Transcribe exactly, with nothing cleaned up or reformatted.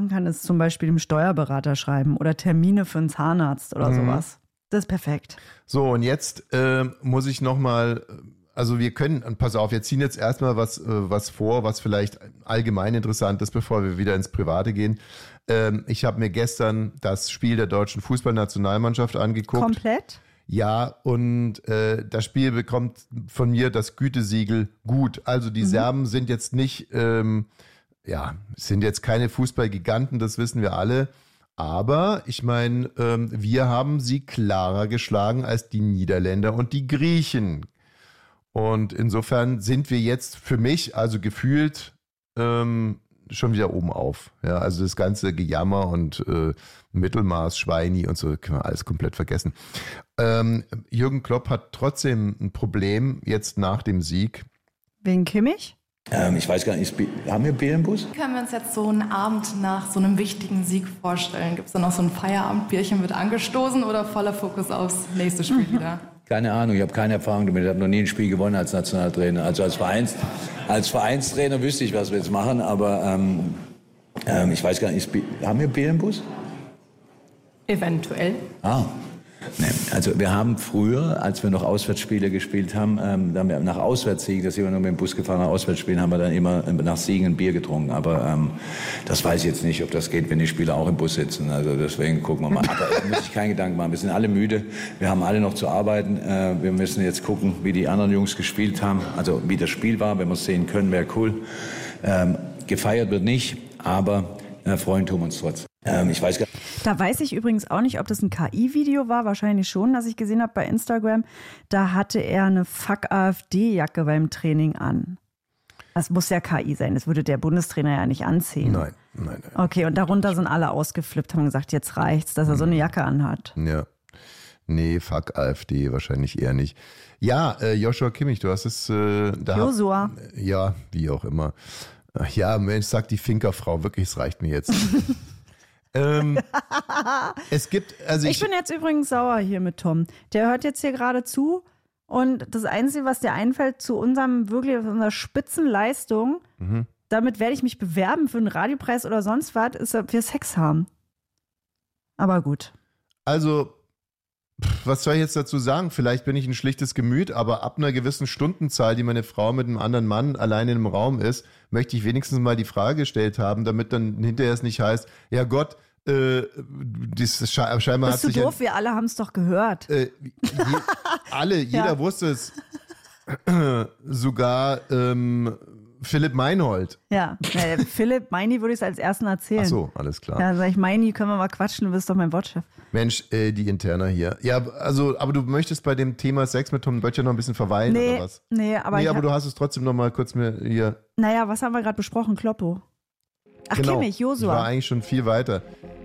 machen kann, ist zum Beispiel dem Steuerberater schreiben oder Termine für einen Zahnarzt oder mhm. sowas. Das ist perfekt. So, und jetzt äh, muss ich nochmal, also wir können, pass auf, wir ziehen jetzt erstmal was, äh, was vor, was vielleicht allgemein interessant ist, bevor wir wieder ins Private gehen. Ähm, ich habe mir gestern das Spiel der deutschen Fußballnationalmannschaft angeguckt. Komplett? Ja, und äh, das Spiel bekommt von mir das Gütesiegel gut. Also die mhm. Serben sind jetzt nicht, ähm, ja, sind jetzt keine Fußballgiganten, das wissen wir alle. Aber ich meine, ähm, wir haben sie klarer geschlagen als die Niederländer und die Griechen. Und insofern sind wir jetzt für mich, also gefühlt, ähm, schon wieder oben auf. Ja, also das ganze Gejammer und äh, Mittelmaß, Schweini und so, können wir alles komplett vergessen. Ähm, Jürgen Klopp hat trotzdem ein Problem jetzt nach dem Sieg. Wegen Kimmich? Ähm, ich weiß gar nicht, haben wir Bier im Bus? Können wir uns jetzt so einen Abend nach so einem wichtigen Sieg vorstellen? Gibt es da noch so ein Feierabendbierchen, wird angestoßen oder voller Fokus aufs nächste Spiel wieder? Keine Ahnung, ich habe keine Erfahrung damit. Ich habe noch nie ein Spiel gewonnen als Nationaltrainer. Also als, Vereins, als Vereinstrainer wüsste ich, was wir jetzt machen, aber ähm, ähm, ich weiß gar nicht, haben wir Bier im Bus? Eventuell. Ah. Nee, also wir haben früher, als wir noch Auswärtsspiele gespielt haben, ähm, da haben wir nach Auswärtssiegen, da sind wir nur mit dem Bus gefahren, nach Auswärtsspielen haben wir dann immer nach Siegen ein Bier getrunken. Aber ähm, das weiß ich jetzt nicht, ob das geht, wenn die Spieler auch im Bus sitzen. Also deswegen gucken wir mal. Aber da muss ich keinen Gedanken machen. Wir sind alle müde, wir haben alle noch zu arbeiten. Äh, wir müssen jetzt gucken, wie die anderen Jungs gespielt haben. Also wie das Spiel war, wenn wir es sehen können, wäre cool. Ähm, gefeiert wird nicht, aber äh, freuen tun wir uns trotzdem. Ähm, ich weiß gar nicht. Da weiß ich übrigens auch nicht, ob das ein K I-Video war, wahrscheinlich schon, das ich gesehen habe bei Instagram. Da hatte er eine Fuck-AfD-Jacke beim Training an. Das muss ja K I sein, das würde der Bundestrainer ja nicht anziehen. Nein, nein, nein. Okay, und darunter sind alle ausgeflippt, haben gesagt, jetzt reicht's, dass er so eine Jacke anhat. Ja, nee, Fuck AfD wahrscheinlich eher nicht. Ja, äh, Joshua Kimmich, du hast es... Äh, da Joshua. Hab, ja, wie auch immer. Ach ja, Mensch, sagt die Finkerfrau, wirklich, es reicht mir jetzt. ähm, es gibt, also ich, ich bin jetzt übrigens sauer hier mit Tom. Der hört jetzt hier gerade zu und das Einzige, was dir einfällt zu unserem wirklich unserer Spitzenleistung, mhm. damit werde ich mich bewerben für einen Radiopreis oder sonst was, ist, ob wir Sex haben. Aber gut. Also, was soll ich jetzt dazu sagen? Vielleicht bin ich ein schlichtes Gemüt, aber ab einer gewissen Stundenzahl, die meine Frau mit einem anderen Mann allein in einem Raum ist, möchte ich wenigstens mal die Frage gestellt haben, damit dann hinterher es nicht heißt, ja Gott, äh, das scheinbar Bist hat sich... Bist du doof? Wir alle haben es doch gehört. Äh, je, alle, jeder ja. wusste es. Sogar ähm, Philipp Meinhold. Ja, äh, Philipp Meini würde ich es als ersten erzählen. Ach so, alles klar. Ja, sag ich, Meini, können wir mal quatschen, du bist doch mein Wortchef. Mensch, äh, die Interna hier. Ja, also, aber du möchtest bei dem Thema Sex mit Tom Böttcher noch ein bisschen verweilen, nee, oder was? Nee, aber Nee, ich aber hab, du hast es trotzdem noch mal kurz mir hier... Naja, was haben wir gerade besprochen? Kloppo. Ach, genau, Kimmich, Joshua. Ich war eigentlich schon viel weiter.